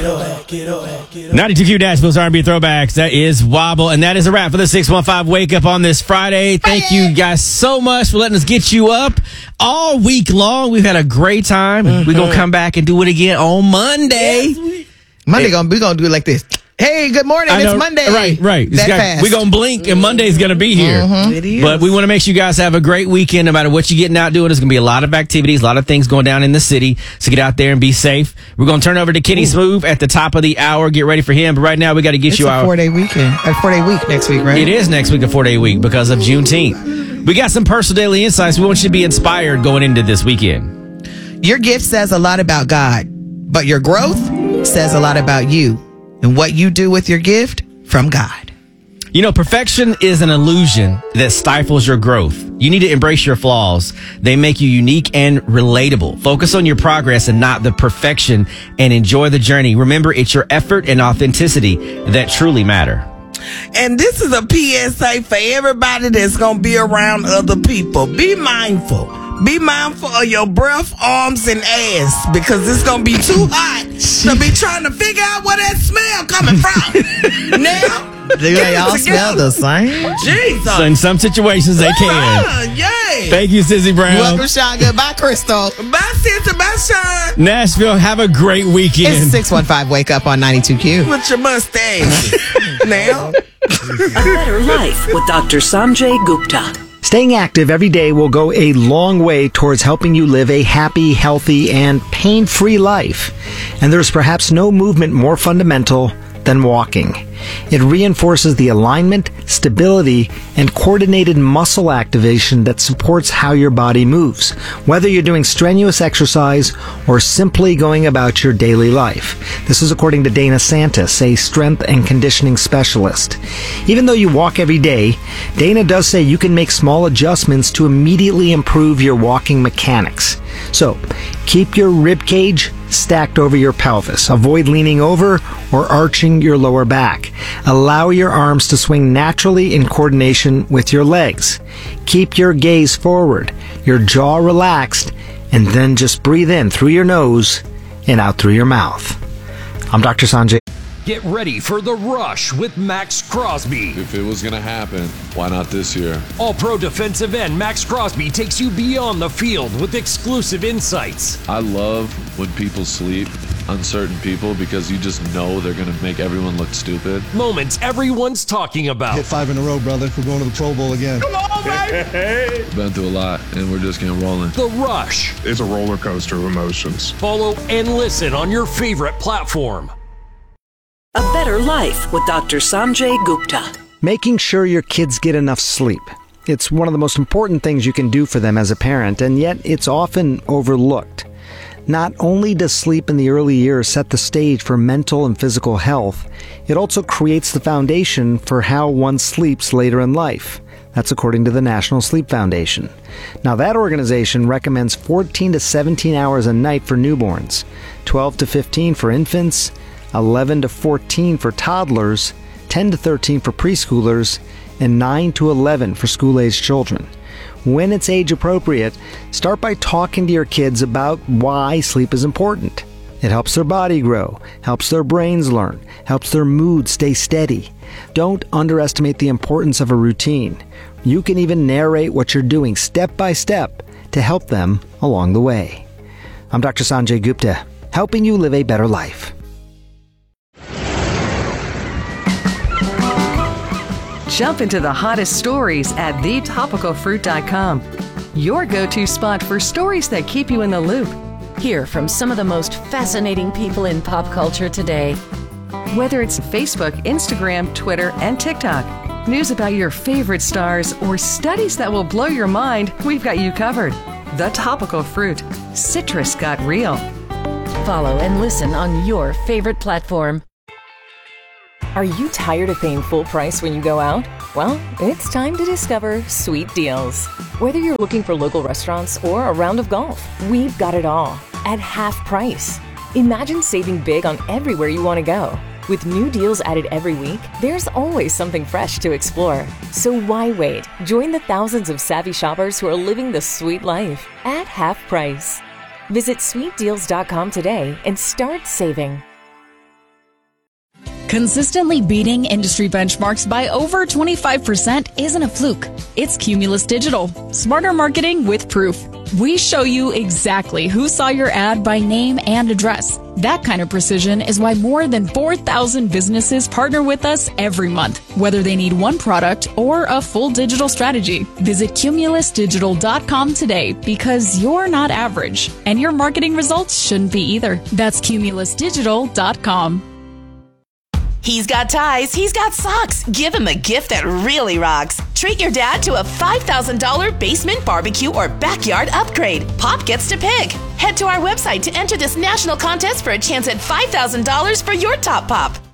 92Q Nashville's R&B Throwbacks. That is Wobble. And that is a wrap for the 615 Wake Up on this Friday. Thank you guys so much for letting us get you up all week long. We've had a great time. We're going to come back and do it again on Monday. We're going to do it like this. Hey, good morning. It's Monday. Right. We're going to blink and Monday's going to be here. It is. But we want to make sure you guys have a great weekend no matter what you're getting out doing. There's going to be a lot of activities, a lot of things going down in the city. So get out there and be safe. We're going to turn over to Kenny Smooth at the top of the hour. Get ready for him. But right now, we got to get you out. It's a 4-day weekend. A 4-day week next week, right? It is next week, a 4-day week because of Juneteenth. We got some personal daily insights. We want you to be inspired going into this weekend. Your gift says a lot about God, but your growth says a lot about you and what you do with your gift from God. You know, perfection is an illusion that stifles your growth. You need to embrace your flaws. They make you unique and relatable. Focus on your progress and not the perfection, and enjoy the journey. Remember, it's your effort and authenticity that truly matter. And this is a PSA for everybody that's going to be around other people. Be mindful. Be mindful of your breath, arms, and ass, because it's going to be too hot to be trying to figure out where that smell coming from. Now, do they all smell the same? Jesus. So in some situations, they can. Yay. Thank you, Sissy Brown. You're welcome, Sean. Goodbye, Crystal. Bye, Sissy. Bye, Sean. Nashville, have a great weekend. It's 615 Wake Up on 92Q. With your mustache. Now. A Better Life with Dr. Sanjay Gupta. Staying active every day will go a long way towards helping you live a happy, healthy, and pain-free life. And there's perhaps no movement more fundamental than walking. It reinforces the alignment, stability, and coordinated muscle activation that supports how your body moves, whether you're doing strenuous exercise or simply going about your daily life. This is according to Dana Santis, a strength and conditioning specialist. Even though you walk every day, Dana does say you can make small adjustments to immediately improve your walking mechanics. So, keep your rib cage stacked over your pelvis. Avoid leaning over or arching your lower back. Allow your arms to swing naturally in coordination with your legs. Keep your gaze forward, your jaw relaxed, and then just breathe in through your nose and out through your mouth. I'm Dr. Sanjay. Get ready for The Rush with Max Crosby. If it was going to happen, why not this year? All-Pro defensive end Max Crosby takes you beyond the field with exclusive insights. I love when people sleep on certain people because you just know they're going to make everyone look stupid. Moments everyone's talking about. Hit 5 in a row, brother. We're going to the Pro Bowl again. Come on, baby. Been through a lot, and we're just getting rolling. The Rush. It's a roller coaster of emotions. Follow and listen on your favorite platform. A Better Life with Dr. Sanjay Gupta. Making sure your kids get enough sleep. It's one of the most important things you can do for them as a parent, and yet it's often overlooked. Not only does sleep in the early years set the stage for mental and physical health, it also creates the foundation for how one sleeps later in life. That's according to the National Sleep Foundation. Now, that organization recommends 14 to 17 hours a night for newborns, 12 to 15 for infants, 11 to 14 for toddlers, 10 to 13 for preschoolers, and 9 to 11 for school-aged children. When it's age appropriate, start by talking to your kids about why sleep is important. It helps their body grow, helps their brains learn, helps their mood stay steady. Don't underestimate the importance of a routine. You can even narrate what you're doing step by step to help them along the way. I'm Dr. Sanjay Gupta, helping you live a better life. Jump into the hottest stories at thetopicalfruit.com. Your go-to spot for stories that keep you in the loop. Hear from some of the most fascinating people in pop culture today. Whether it's Facebook, Instagram, Twitter, and TikTok, news about your favorite stars, or studies that will blow your mind, we've got you covered. The Topical Fruit. Citrus got real. Follow and listen on your favorite platform. Are you tired of paying full price when you go out? Well, it's time to discover Sweet Deals. Whether you're looking for local restaurants or a round of golf, we've got it all at half price. Imagine saving big on everywhere you want to go. With new deals added every week, there's always something fresh to explore. So why wait? Join the thousands of savvy shoppers who are living the sweet life at half price. Visit sweetdeals.com today and start saving. Consistently beating industry benchmarks by over 25% isn't a fluke. It's Cumulus Digital. Smarter marketing with proof. We show you exactly who saw your ad by name and address. That kind of precision is why more than 4,000 businesses partner with us every month, whether they need one product or a full digital strategy. Visit cumulusdigital.com today because you're not average, and your marketing results shouldn't be either. That's cumulusdigital.com. He's got ties, he's got socks. Give him a gift that really rocks. Treat your dad to a $5,000 basement barbecue or backyard upgrade. Pop gets to pick. Head to our website to enter this national contest for a chance at $5,000 for your top pop.